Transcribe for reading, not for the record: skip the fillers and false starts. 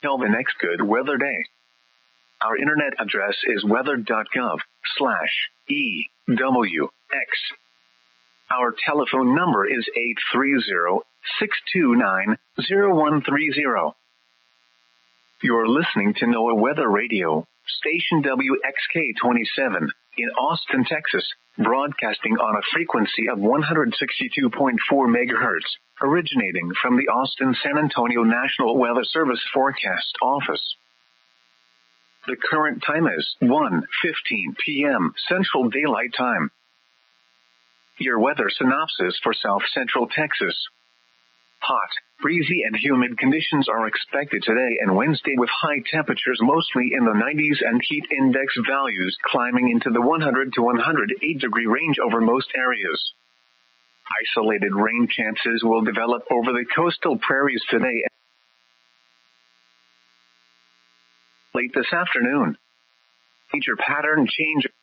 till the next good weather day. Our internet address is weather.gov/EWX. Our telephone number is 830-629-0130. You're listening to NOAA Weather Radio, station WXK-27 in Austin, Texas, broadcasting on a frequency of 162.4 megahertz, originating from the Austin-San Antonio National Weather Service Forecast Office. The current time is 1:15 p.m. Central Daylight Time. Your weather synopsis for South Central Texas. Hot, breezy and humid conditions are expected today and Wednesday with high temperatures mostly in the 90s and heat index values climbing into the 100 to 108 degree range over most areas. Isolated rain chances will develop over the coastal prairies today and late this afternoon. Major pattern change.